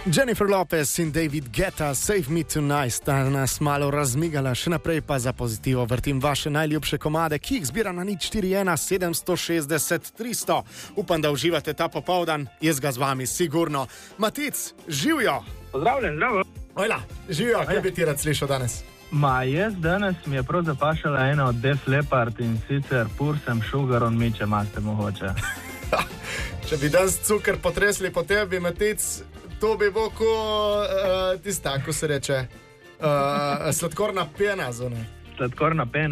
Jennifer Lopez in David Guetta, Save Me Tonight, sta nas malo razmigala, še naprej pa za pozitivo vrtim vaše najljubše komade, ki jih zbira na 041 760 300. Upam, da uživate ta popoldan, jaz ga z vami sigurno. Matic, živijo! Pozdravljen, zdravo! Ojla, živijo, kaj bi ti rad slišal danes? Jaz danes mi je prav zapašala ena od Def Leppard in sicer Pour Some Sugar on Me, če imate mogoče. Če bi danes cukor potresli po tebi, Matic, to bi bo tista, ko se reče, sladkorna pena zunaj. Sladkorna pena.